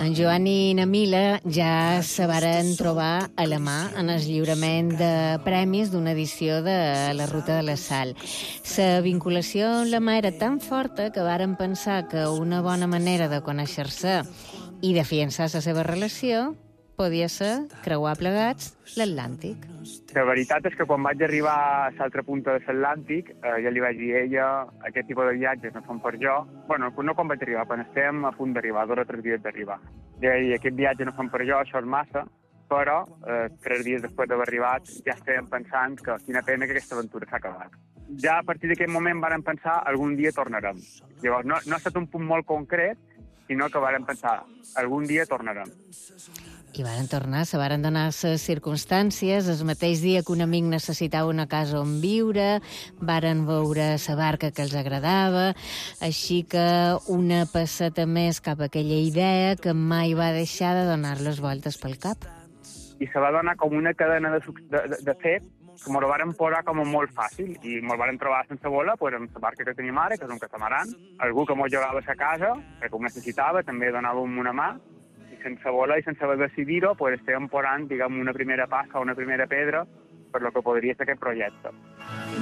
En Joan i na Mila ja se varen trobar a la mà en el lliurament de premis d'una edició de la Ruta de la Sal. La vinculació amb la mà era tan forta que varen pensar que una bona manera de conèixer-se i d'afiançar la seva relació podia ser creuar plegats l'Atlàntic. La veritat és que quan vaig arribar a l'altra punta de l'Atlàntic, ja li vaig dir a ella, aquest tipus de viatges no són per jo. Bueno, no quan vaig arribar, quan estem a punt d'arribar, 2 o 3 dies d'arribar. Ja vaig dir, aquest viatge no són per jo, això és massa, però 3 dies després d'haver arribat ja estàvem pensant que quina pena que aquesta aventura s'ha acabat. Ja a partir d'aquest moment vàrem pensar algun dia tornarem. Llavors, no ha estat un punt molt concret, sinó que vàrem pensar algun dia tornarem. I varen tornar, se varen donar les circumstàncies, el mateix dia que un amic necessitava una casa on viure, varen veure la barca que els agradava, així que una passeta més cap a aquella idea que mai va deixar de donar-les voltes pel cap. I se va donar com una cadena de fet que m'ho varen posar com molt fàcil i m'ho varen trobar sense voler amb la barca que tenim ara, que és un catamaran, algú que m'ho llogava a la casa, perquè ho necessitava, també donàvem una mà, i sense voler i sense decidir-ho estàvem posant, diguem, una primera passa o una primera pedra per lo que podria ser aquest projecte.